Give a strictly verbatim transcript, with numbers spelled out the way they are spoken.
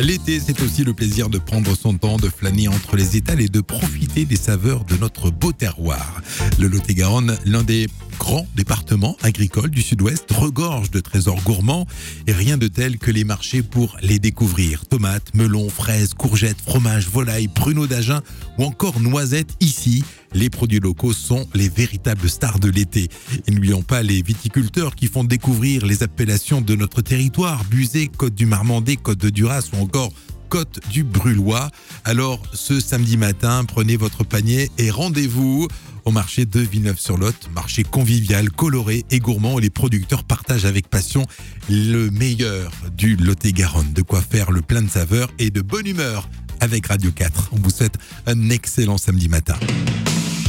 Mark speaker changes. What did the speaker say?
Speaker 1: L'été, c'est aussi le plaisir de prendre son temps, de flâner entre les étals et de profiter des saveurs de notre beau terroir. Le Lot-et-Garonne, l'un des grands départements agricoles du sud-ouest, regorge de trésors gourmands et rien de tel que les marchés pour les découvrir. Tomates, melons, fraises, courgettes, fromages, volailles, pruneaux d'Agen ou encore noisettes. Ici, les produits locaux sont les véritables stars de l'été. Et n'oublions pas les viticulteurs qui font découvrir les appellations de notre territoire, Buzet, Côte du Marmandais, Côte de Duras ou encore Côte du Brulois. Alors, ce samedi matin, prenez votre panier et rendez-vous au marché de Villeneuve-sur-Lot, marché convivial, coloré et gourmand où les producteurs partagent avec passion le meilleur du Lot-et-Garonne. De quoi faire le plein de saveurs et de bonne humeur avec Radio quatre. On vous souhaite un excellent samedi matin.